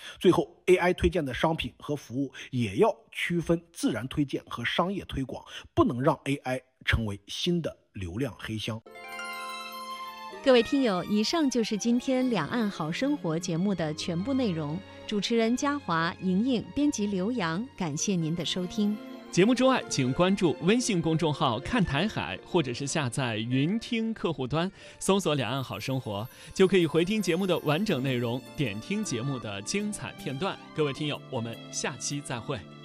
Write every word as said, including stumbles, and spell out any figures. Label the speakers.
Speaker 1: 最后 A I 推荐的商品和服务也要区分自然推荐和商业推广，不能让 A I 成为新的流量黑箱。
Speaker 2: 各位听友，以上就是今天《两岸好生活》节目的全部内容。主持人嘉华、莹莹，编辑刘洋，感谢您的收听。
Speaker 3: 节目之外，请关注微信公众号看台海，或者是下载云听客户端，搜索两岸好生活，就可以回听节目的完整内容，点听节目的精彩片段。各位听友，我们下期再会。